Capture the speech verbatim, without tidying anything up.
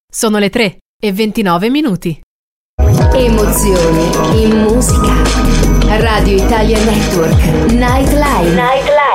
Sono le tre e ventinove minuti. Emozioni in musica. Radio Italia Network Nightline. Nightline.